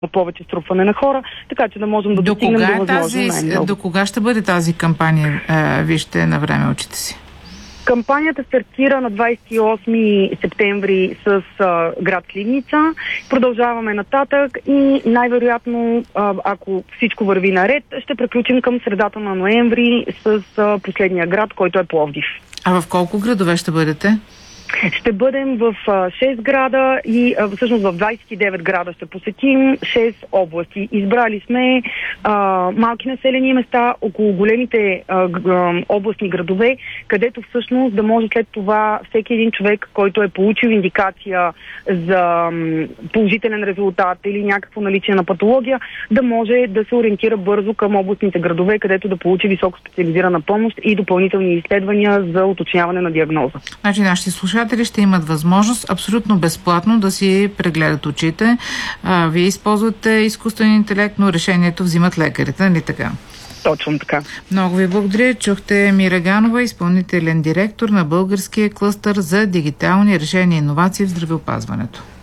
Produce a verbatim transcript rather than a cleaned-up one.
повече струпване на хора, така че да можем да до достигнем кога до е тази, възможно До кога ще бъде тази кампания? Е, вижте на време очите си. Кампанията стартира на двадесет и осми септември с а, град Сливница. Продължаваме нататък и най-вероятно, а, ако всичко върви наред, ще приключим към средата на ноември с а, последния град, който е Пловдив. А в колко градове ще бъдете? Ще бъдем в шест града и а, всъщност в двадесет и девет града ще посетим шест области. Избрали сме а, малки населени места около големите а, г- областни градове, където всъщност да може след това всеки един човек, който е получил индикация за м, положителен резултат или някакво наличие на патология, да може да се ориентира бързо към областните градове, където да получи високо специализирана помощ и допълнителни изследвания за уточняване на диагноза. Значи нашите слушатели ще имат възможност абсолютно безплатно да си прегледат очите. А, вие използвате изкуствен интелект, но решението взимат лекарите, нали така? Точно така. Много ви благодаря. Чухте Мира Ганова, изпълнителен директор на Българския клъстър за дигитални решения и иновации в здравеопазването.